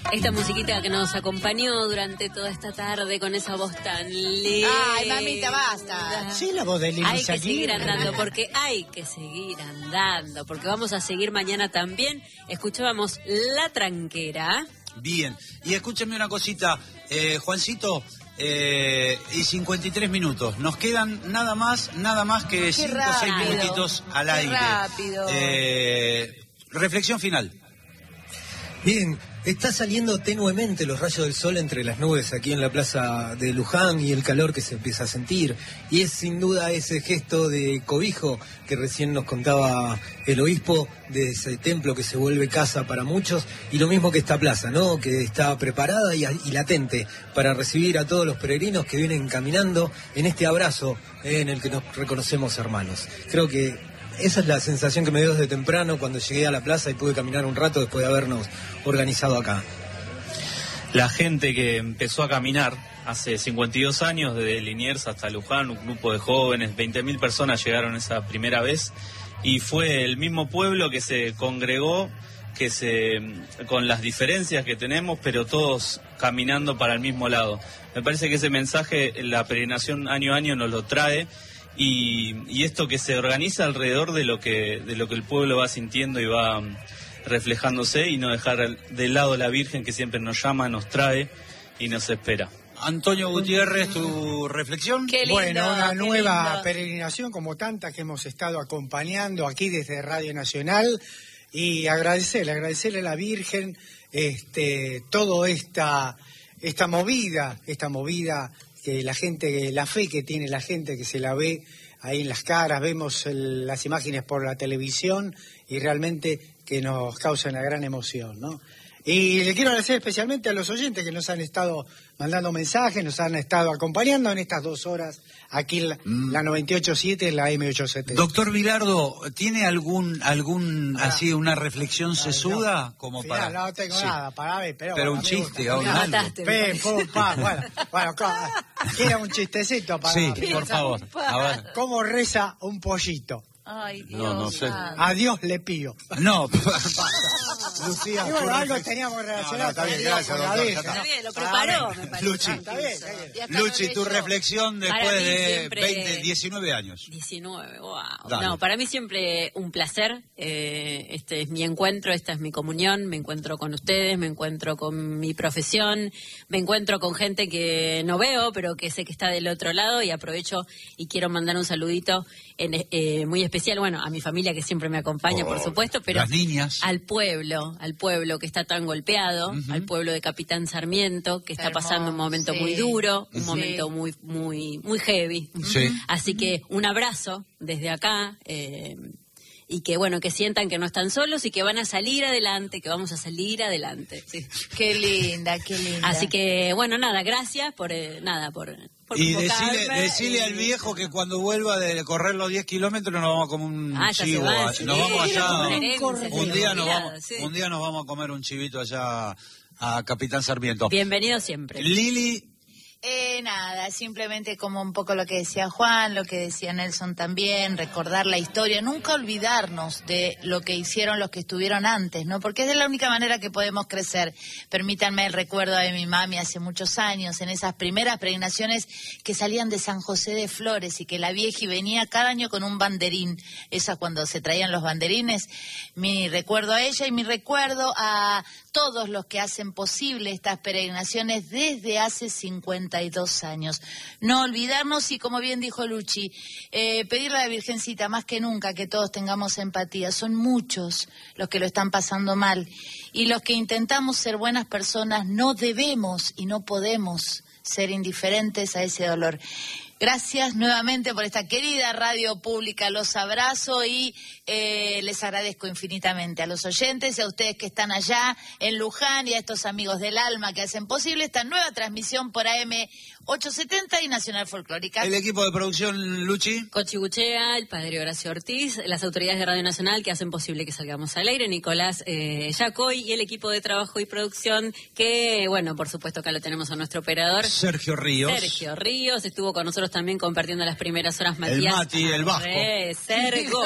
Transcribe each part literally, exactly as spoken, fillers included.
Esta musiquita que nos acompañó durante toda esta tarde con esa voz tan linda. Ay, mamita, basta. Sí, la voz de Lili Hay que Saquín. seguir andando, porque hay que seguir andando, porque vamos a seguir mañana también. Escuchábamos La Tranquera. Bien, y escúchame una cosita, eh, Juancito, eh, y cincuenta y tres minutos. Nos quedan nada más, nada más que cinco o seis minutitos al Qué aire. rápido. Eh, reflexión final. Bien, está saliendo tenuemente los rayos del sol entre las nubes aquí en la plaza de Luján y el calor que se empieza a sentir. Y es sin duda ese gesto de cobijo que recién nos contaba el obispo, de ese templo que se vuelve casa para muchos, y lo mismo que esta plaza, ¿no? Que está preparada y, y latente para recibir a todos los peregrinos que vienen caminando en este abrazo eh, en el que nos reconocemos hermanos. Creo que esa es la sensación que me dio desde temprano cuando llegué a la plaza y pude caminar un rato después de habernos organizado acá. La gente que empezó a caminar hace cincuenta y dos años, desde Liniers hasta Luján, un grupo de jóvenes, veinte mil personas llegaron esa primera vez, y fue el mismo pueblo que se congregó, que se con las diferencias que tenemos, pero todos caminando para el mismo lado. Me parece que ese mensaje, la peregrinación año a año nos lo trae. Y, y esto que se organiza alrededor de lo que de lo que el pueblo va sintiendo y va um, reflejándose, y no dejar de lado la Virgen que siempre nos llama, nos trae y nos espera. Antonio Gutiérrez, tu reflexión. Qué lindo, Bueno, una qué nueva lindo. peregrinación como tantas que hemos estado acompañando aquí desde Radio Nacional, y agradecerle, agradecerle a la Virgen este, toda esta, esta movida, esta movida que la gente, la fe que tiene la gente, que se la ve ahí en las caras, vemos el, las imágenes por la televisión y realmente que nos causa una gran emoción, ¿no? Y le quiero agradecer especialmente a los oyentes que nos han estado mandando mensajes, nos han estado acompañando en estas dos horas aquí en la, mm. la noventa y ocho punto siete, la M ochocientos setenta. Doctor Vilardo, ¿tiene algún, algún ah, así, una reflexión no, sesuda? No, como final, para... No tengo sí. nada, para ver, pero... Pero bueno, un chiste, gusta, algo. Mataste, Pim, pum, pam, bueno, bueno, quiero un chistecito para... Sí, mí. por favor, a ver. ¿Cómo reza un pollito? Ay, Dios. No, no sé. A Dios le pido. No, Lucía, y bueno, algo teníamos relacionado. No, no, está bien, gracias, doctor, ya Está bien, lo preparó, me parece. Luchi, Está bien, está bien. Luchi, tu reflexión después Para mí de siempre... veinte, diecinueve años. diecinueve, wow. Dale. No, para mí siempre un placer. Eh, este es mi encuentro, esta es mi comunión. Me encuentro con ustedes, me encuentro con mi profesión, me encuentro con gente que no veo, pero que sé que está del otro lado, y aprovecho y quiero mandar un saludito en, eh, muy especial, bueno, a mi familia que siempre me acompaña, Oh, por supuesto, pero las niñas. al pueblo, al pueblo que está tan golpeado, uh-huh. al pueblo de Capitán Sarmiento, que está Hermoso, pasando un momento sí. muy duro, un Sí. momento muy, muy, muy heavy. Sí. Así que un abrazo desde acá, eh, y que bueno, que sientan que no están solos y que van a salir adelante, que vamos a salir adelante. Sí. Qué linda, qué linda. Así que bueno, nada, gracias por eh, nada por, por Y convocarme. decirle, decirle al viejo que cuando vuelva de correr los diez kilómetros nos vamos a comer un Ah, ya se chivo. va, a- sí, nos vamos allá. como una herencia, Un como día, nos criada, vamos, sí. un día nos vamos a comer un chivito allá a Capitán Sarmiento. Bienvenido siempre. Lili. Eh, nada, simplemente como un poco lo que decía Juan, lo que decía Nelson también, recordar la historia, nunca olvidarnos de lo que hicieron los que estuvieron antes, ¿no? Porque es de la única manera que podemos crecer. Permítanme el recuerdo de mi mami hace muchos años, en esas primeras peregrinaciones que salían de San José de Flores, y que la vieji venía cada año con un banderín, esa cuando se traían los banderines. Mi recuerdo a ella y mi recuerdo a todos los que hacen posible estas peregrinaciones desde hace cincuenta y dos años. No olvidarnos, y como bien dijo Luchi, eh, pedirle a la Virgencita más que nunca que todos tengamos empatía. Son muchos los que lo están pasando mal, y los que intentamos ser buenas personas no debemos y no podemos ser indiferentes a ese dolor. Gracias nuevamente por esta querida radio pública, los abrazo y eh, les agradezco infinitamente a los oyentes y a ustedes que están allá en Luján, y a estos amigos del alma que hacen posible esta nueva transmisión por A M ochocientos setenta y Nacional Folclórica. El equipo de producción, Luchi. Cochi Buchea, el padre Horacio Ortiz, las autoridades de Radio Nacional que hacen posible que salgamos al aire, Nicolás eh, Yacoy, y el equipo de trabajo y producción que, bueno, por supuesto acá lo tenemos a nuestro operador Sergio Ríos. Sergio Ríos, estuvo con nosotros también compartiendo las primeras horas Matías. El Mati, el Vasco. Sergo.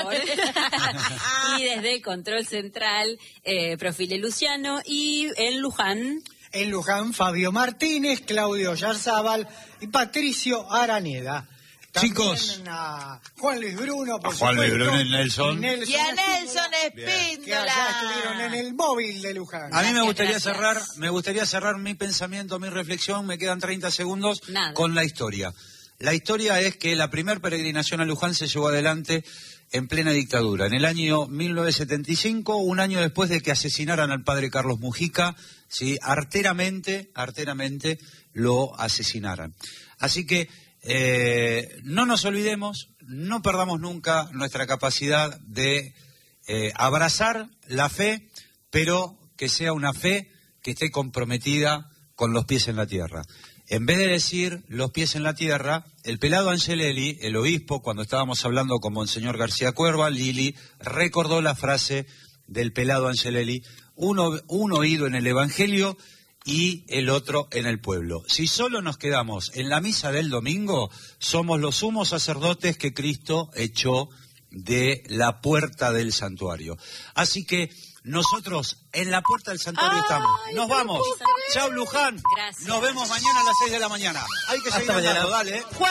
Y desde Control Central, eh, Profile Luciano, y en Luján... En Luján, Fabio Martínez, Claudio Yarzábal y Patricio Araneda. También Chicos, a Juan Luis Bruno, por a Juan Luis supuesto, Bruno y Nelson. y Nelson Y a Nelson Espíndola, que allá estuvieron en Espíndola. el móvil de Luján. A mí me Gracias, gustaría gracias. cerrar, me gustaría cerrar mi pensamiento, mi reflexión, me quedan treinta segundos Nada. con la historia. La historia es que la primer peregrinación a Luján se llevó adelante en plena dictadura, en el año mil novecientos setenta y cinco, un año después de que asesinaran al padre Carlos Mujica, sí, arteramente, arteramente lo asesinaran. Así que eh, no nos olvidemos, no perdamos nunca nuestra capacidad de eh, abrazar la fe, pero que sea una fe que esté comprometida con los pies en la tierra. En vez de decir los pies en la tierra, el pelado Angelelli, el obispo, cuando estábamos hablando con Monseñor García Cuerva, Lili, recordó la frase del pelado Angelelli, uno, un oído en el Evangelio y el otro en el pueblo. Si solo nos quedamos en la misa del domingo, somos los sumos sacerdotes que Cristo echó de la puerta del santuario. Así que nosotros en la puerta del santuario Ay, estamos. Nos no vamos. puedo creer. Chao, Luján. Gracias. Nos vemos mañana a las seis de la mañana. Hay que seguir Hasta mañana. andando, dale. ¿eh?